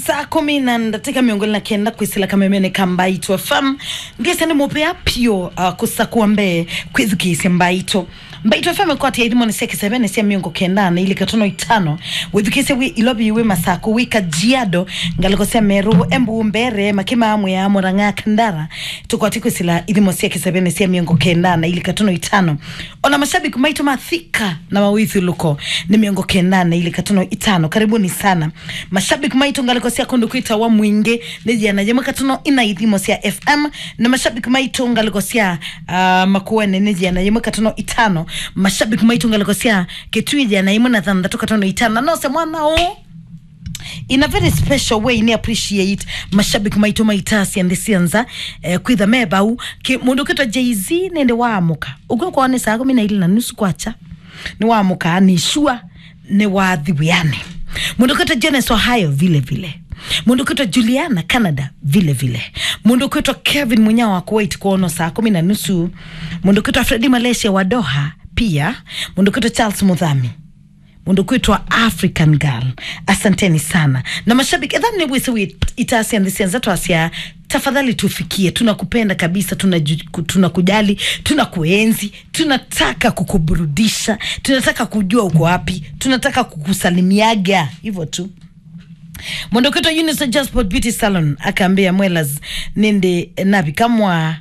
saa 10 dakika miongoni na kenda kwisila kamemene Kambaito FM ngese ni mopea pio kusakua mbe kwizikisi Mbaito FM kwa tia idimo ni seki 7 siya miongo kenda na ili katono 5 wizikisi ilobi iwe masako wika jiado ngaliko siya meru embu mbere makima amu ya amuranga kandara tukwa tiku sila idimo seki 7 siya miongo kenda na ili katono 5 ona mashabiki Mbaito mathika na mawithi luko ni miongo kenda na ili katono 5 karibuni sana mashabiki Mbaito ngaliko siya kondo kuita wa mwinge niji anajema katono ina idimo siya FM na mashabiki Mbaito ngaliko siya makuwene niji anajema katono 5 mashabiki Mbaito ngaliko siya ketuiji anajema na thanda katono 5 no se mwana o in a very special way ni appreciate mashabiki Mbaito maitasi and sianza kwitha mebau ki mundu kitwa Jay-Z nende waamuka ugo kwa one saa 12:30 kwacha ni waamuka ni shua ni wathibiane mundu kitwa Jones Ohio vile vile mundu kitwa Juliana Canada vile vile mundu kitwa Kevin Munyawa wa Kuwait kuono saa 10:30 mundu kitwa Freddy Malaysia wa Doha pia mundu kitwa Charles Muthami mundu kuitwa African Girl asanteni sana na mashabiki edhani wisi itasi and the zato asia tafadhali tufikie tunakupenda kabisa tunakujali tunakuenzi tunataka kukuburudisha tunataka kujua uko wapi tunataka kukusalimiaga hivyo tu mundu kuitwa Eunice Jasper Beauty Salon akaambia mwelas nende nabi kamwa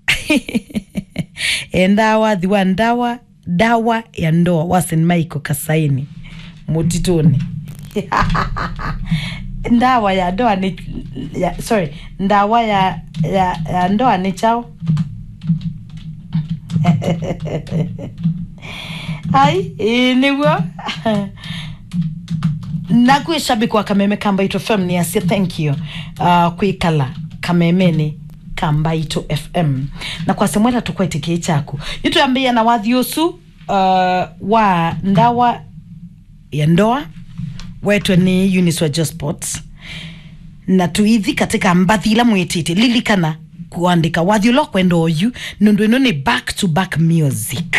endawa diwandawa dawa ya ndoa wasen Michael Kasaini mutitoni ndawa ya ndoa ni ndawa ya ndoa ni chao ai niwo na kuishabiki wa Kameme Kambaito FM ni asia thank you kuikala Kamemeni Kambaito FM na kwa semwela tukwa itikei chako yutu ambia na wadhiosu wa ndawa ya ndoa wetu ni Eunice wa Just Sports na tuithi katika mbathila mwetete lilikana kuandika wadhiolo kwendo oyu nundu ni back to back music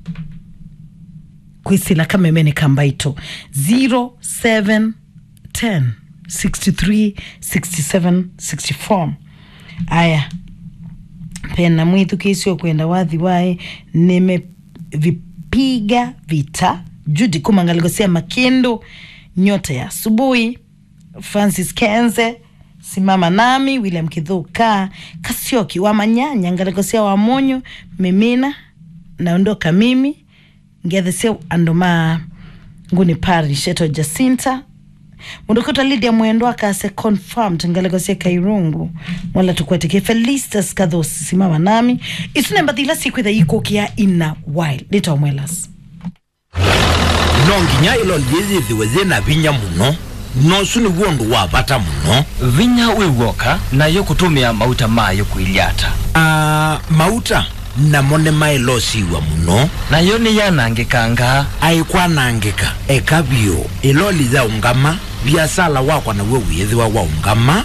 kwisila Kamemeni Kambaito 0710 63 67 64 aya pena mwitu kisi kwenda wadhi wae nimevipiga vita Judy Kumangaliko siya Makendo Nyota ya Asubuhi Francis Kenze Simama Nami William Kithuka Kasioki wa Manyanya ngaliko siya wa Monyo Mimina naondoka mimi ngethe siya andoma nguni parish sheto Jacinta Mundokota Lydia Mwendo akase confirmed ngaliko siya Kairungu wala tukweteke Felistas Kadhosi Simama Nami isune mbadila siku itha yiko kia ina wild nita omwelas nonginya ilo liezi wezena vinya muno no suni wondu wapata muno vinya wiwoka na yo kutumia mauta mayo kuiliata mauta na mone mailo siwa muno na yo ni yanangikanga aikwa nangika ekabio ilo liza ungama biasala wakwa na wewe yethiwa wa ungama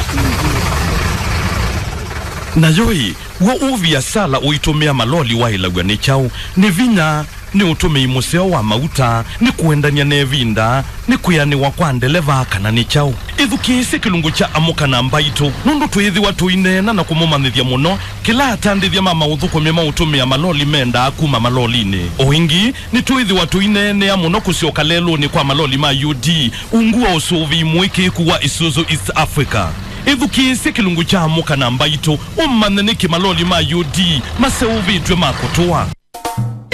na yoi wo uvia sala uitumia maloli wa ilagwa ni chao ni vinya ni utume museo wa mauta ni kuendania nevinda ni kuyani wa kwandeleva kana ni chao ithukiisi kilungu cha amuka na Mbaito nundu tuithi watu inena na kumumanithia muno kila atandithia mama uthukumia mautumia maloli menda kuma malolini oingi ni tuithi watu inene ya muno kusioka lelo ni kwa maloli ma UD ungua usuvi mwiki kuwa Isuzu East Africa ithukiisi kilungu cha amuka na Mbaito umaneniki maloli ma UD maseuvitwe makotoa